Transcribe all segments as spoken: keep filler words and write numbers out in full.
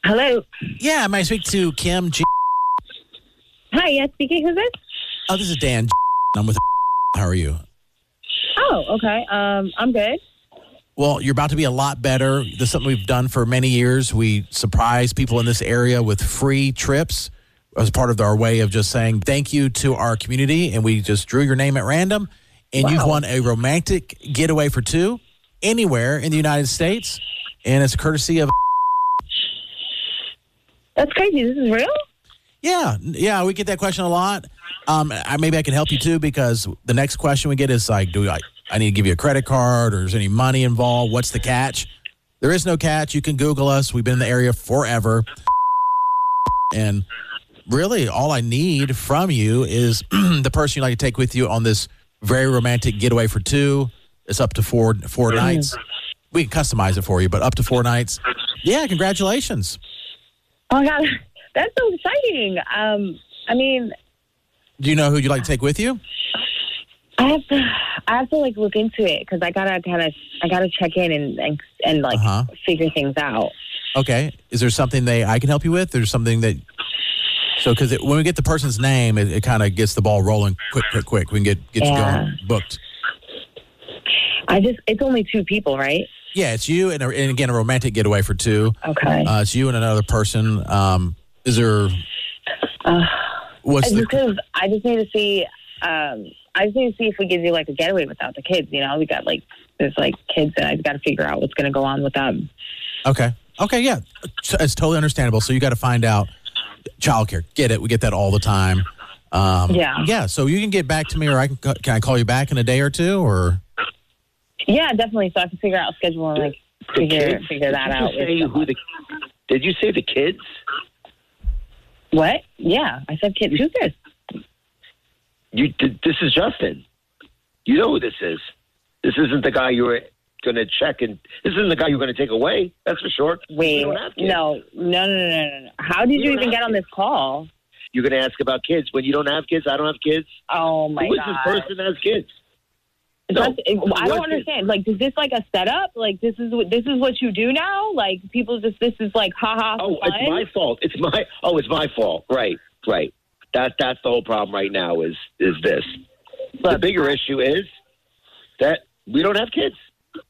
Hello. Yeah, may I speak to Kim G? Hi, yes, speaking. Who's this? Oh, this is Dan. I'm with. How are you? Oh, okay. Um, I'm good. Well, you're about to be a lot better. This is something we've done for many years. We surprise people in this area with free trips as part of our way of just saying thank you to our community. And we just drew your name at random. And Wow. you've won a romantic getaway for two anywhere in the United States. And it's courtesy of. That's crazy. This is real? Yeah, yeah, we get that question a lot. Um, I, maybe I can help you too, because the next question we get is like, do I, I need to give you a credit card, or is any money involved? What's the catch? There is no catch. You can Google us. We've been in the area forever. And really all I need from you is the person you'd like to take with you on this very romantic getaway for two. It's up to four four nights. We can customize it for you, but up to four nights. Yeah, congratulations. Oh, my God. That's so exciting. Um, I mean, Do you know who you'd like to take with you? I have to, I have to like look into it because I gotta kind of, I gotta check in and and, and like Uh-huh. figure things out. Okay. Is there something they I can help you with? There's something that so because when we get the person's name, it, it kind of gets the ball rolling quick, quick, quick. We can get get Yeah. you going booked. I just, it's only two people, right? Yeah, it's you and, a, and again a romantic getaway for two. Okay. Uh, it's you and another person. Um, is there? Uh, What's It's the? because I just need to see. Um, I just need to see if we give you like a getaway without the kids. You know, we got like there's like kids, and I've got to figure out what's going to go on with them. Okay. Okay. Yeah, it's, it's totally understandable. So you got to find out childcare. Get it? We get that all the time. Um, Yeah. Yeah. So you can get back to me, or I can. Can I call you back in a day or two, or? Yeah, definitely. So I can figure out a schedule and like The figure kids? figure that Did you out. with say who someone. the, did you say the kids? What? Yeah, I said kids. Who's this? You did, this is Justin. You know who this is. This isn't the guy you were going to check, and this isn't the guy you're going to take away. That's for sure. Wait, You don't have kids. no, no, no, no, no, no. How did You you don't even have get on kids. this call? You're going to ask about kids when you don't have kids. I don't have kids. Oh my Who is God! this person that has kids? No, That's- I who don't was understand. Like, is this like a setup? Like, this is what this is what you do now? Like, people just this is like, haha, Oh, fun? it's my fault. It's my oh, it's my fault. Right, right. That that's the whole problem right now. Is is this? the Look, bigger issue is that we don't have kids.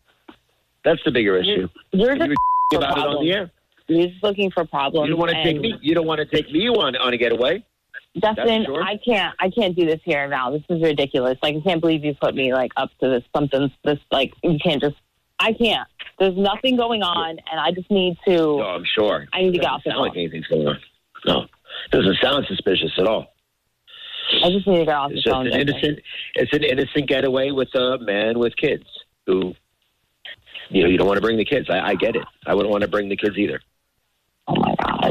That's the bigger issue. You're And just you for were about it on problems. the air. You're just looking for problems. You don't want to take and me. You don't want to take me on on a getaway. Dustin, sure. I can't. I can't do this here now. This is ridiculous. Like, I can't believe you put me like up to this something. This like you can't just. I can't. There's nothing going on, and I just need to. No, I'm sure. I need to get Doesn't off the sound like phone. anything's going on. No, doesn't sound suspicious at all. I just need to get off It's the just phone. an Dustin. innocent. It's an innocent getaway with a man with kids who, you know, you don't want to bring the kids. I, I get it. I wouldn't want to bring the kids either. Oh my God.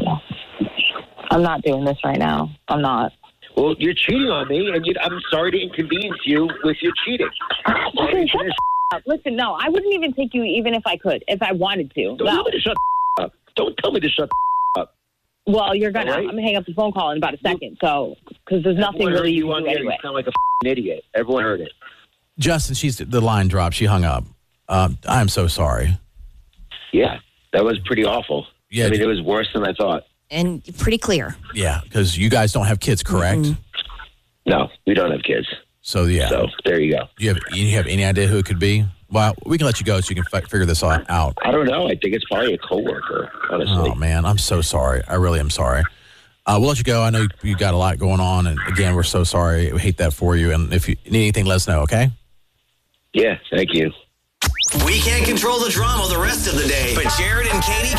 I'm not doing this right now. I'm not. Well, you're cheating on me, and you, I'm sorry to inconvenience you with your cheating. Listen, shut the up. Listen, no, I wouldn't even take you even if I could, if I wanted to. Don't No. tell me to shut the up. Don't tell me to shut the up. Well, you're gonna. All right. I'm gonna hang up the phone call in about a second. So, because there's nothing Everyone heard really you you can on do there. anyway. You sound like a f***ing idiot. Everyone heard it. Justin, she's the line dropped. She hung up. Um, I'm so sorry. Yeah, that was pretty awful. Yeah, I mean, d- it was worse than I thought. And pretty clear. Yeah, because you guys don't have kids, correct? Mm-mm. No, we don't have kids. So yeah, So there you go. do you have you have any idea who it could be? Well, we can let you go so you can fi- figure this all out. I don't know. I think it's probably a coworker, honestly. Oh man, I'm so sorry. I really am sorry. Uh, we'll let you go. I know you, you got a lot going on, and again, we're so sorry. We hate that for you. And if you need anything, let us know. Okay. Yeah, thank you. We can't control the drama the rest of the day, but Jared and Katie